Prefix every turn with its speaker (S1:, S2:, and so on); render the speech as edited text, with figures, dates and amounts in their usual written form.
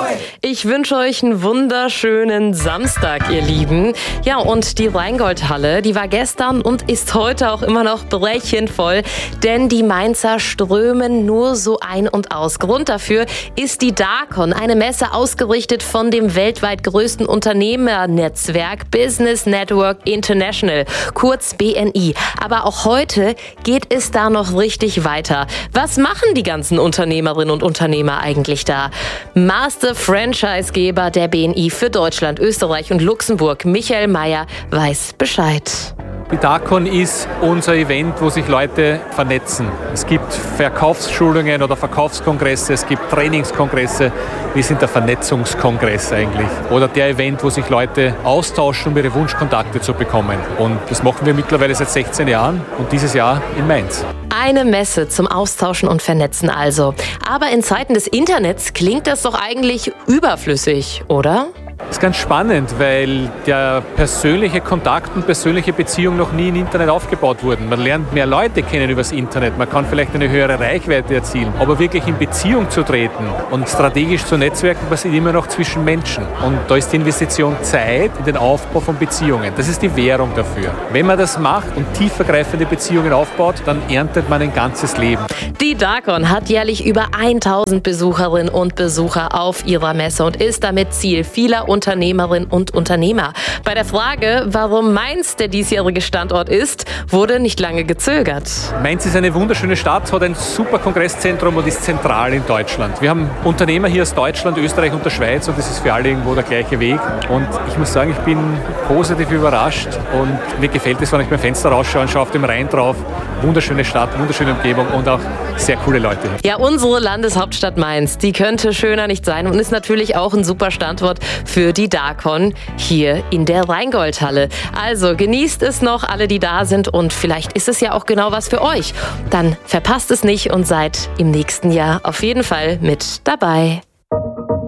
S1: Ich wünsche euch einen wunderschönen Samstag, ihr Lieben. Ja, und die Rheingoldhalle, die war gestern und ist heute auch immer noch brechend voll, denn die Mainzer strömen nur so ein und aus. Grund dafür ist die DACON, eine Messe ausgerichtet von dem weltweit größten Unternehmernetzwerk Business Network International, kurz BNI. Aber auch heute geht es da noch richtig weiter. Was machen die ganzen Unternehmerinnen und Unternehmer eigentlich da? Master Franchisegeber der BNI für Deutschland, Österreich und Luxemburg, Michael Mayer, weiß Bescheid.
S2: Die DACON ist unser Event, wo sich Leute vernetzen. Es gibt Verkaufsschulungen oder Verkaufskongresse, es gibt Trainingskongresse. Wir sind der Vernetzungskongress eigentlich. Oder der Event, wo sich Leute austauschen, um ihre Wunschkontakte zu bekommen. Und das machen wir mittlerweile seit 16 Jahren und dieses Jahr in Mainz.
S1: Eine Messe zum Austauschen und Vernetzen also. Aber in Zeiten des Internets klingt das doch eigentlich überflüssig, oder?
S2: Das ist ganz spannend, weil der persönliche Kontakt und persönliche Beziehung noch nie im Internet aufgebaut wurden. Man lernt mehr Leute kennen übers Internet, man kann vielleicht eine höhere Reichweite erzielen. Aber wirklich in Beziehung zu treten und strategisch zu netzwerken, passiert immer noch zwischen Menschen. Und da ist die Investition Zeit in den Aufbau von Beziehungen. Das ist die Währung dafür. Wenn man das macht und tiefergreifende Beziehungen aufbaut, dann erntet man ein ganzes Leben.
S1: Die DACON hat jährlich über 1000 Besucherinnen und Besucher auf ihrer Messe und ist damit Ziel vieler Unternehmerinnen und Unternehmer. Bei der Frage, warum Mainz der diesjährige Standort ist, wurde nicht lange gezögert.
S2: Mainz ist eine wunderschöne Stadt, hat ein super Kongresszentrum und ist zentral in Deutschland. Wir haben Unternehmer hier aus Deutschland, Österreich und der Schweiz und das ist für alle irgendwo der gleiche Weg. Und ich muss sagen, ich bin positiv überrascht und mir gefällt es, wenn ich beim Fenster rausschaue und schaue auf dem Rhein drauf. Wunderschöne Stadt, wunderschöne Umgebung und auch sehr coole Leute.
S1: Ja, unsere Landeshauptstadt Mainz, die könnte schöner nicht sein und ist natürlich auch ein super Standort für die DACON hier in der Rheingoldhalle. Also genießt es noch, alle, die da sind und vielleicht ist es ja auch genau was für euch. Dann verpasst es nicht und seid im nächsten Jahr auf jeden Fall mit dabei.